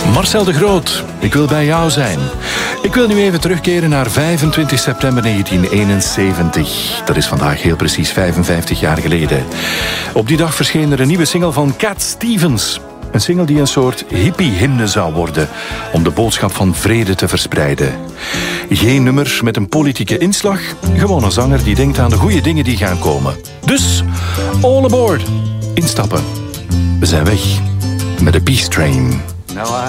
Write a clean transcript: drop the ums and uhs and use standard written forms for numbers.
Marcel de Groot, ik wil bij jou zijn. Ik wil nu even terugkeren naar 25 september 1971. Dat is vandaag heel precies 55 jaar geleden. Op die dag verscheen er een nieuwe single van Cat Stevens. Een single die een soort hippie-hymne zou worden, om de boodschap van vrede te verspreiden. Geen nummer met een politieke inslag, gewoon een zanger die denkt aan de goede dingen die gaan komen. Dus, all aboard, instappen. We zijn weg met de Peace Train. Now